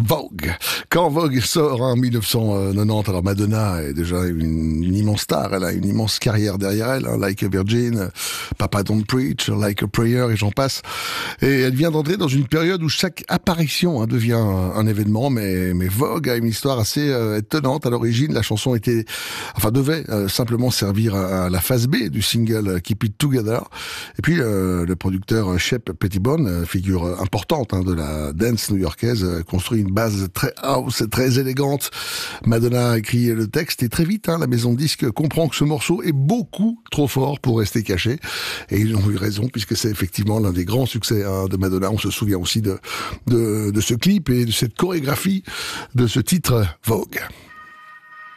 Vogue. Quand Vogue sort en 1990, alors Madonna est déjà une immense star, elle a une immense carrière derrière elle, hein, Like a Virgin, Papa Don't Preach, Like a Prayer et j'en passe. Et elle vient d'entrer dans une période où chaque apparition devient un événement, mais Vogue a une histoire assez étonnante. À l'origine, la chanson devait simplement servir à la phase B du single Keep It Together. Et puis le producteur Shep Pettibone, figure importante de la dance new-yorkaise, construit une base très house et très élégante. Madonna a écrit le texte et très vite, la maison de disques comprend que ce morceau est beaucoup trop fort pour rester caché. Et ils ont eu raison puisque c'est effectivement l'un des grands succès de Madonna. On se souvient aussi de ce clip et de cette chorégraphie de ce titre Vogue.